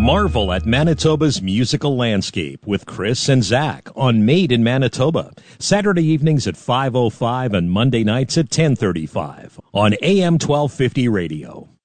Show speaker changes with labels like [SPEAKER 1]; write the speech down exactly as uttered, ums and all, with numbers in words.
[SPEAKER 1] Marvel at Manitoba's musical landscape with Chris and Zach on Made in Manitoba. Saturday evenings at five oh five and Monday nights at ten thirty-five on A M twelve fifty radio.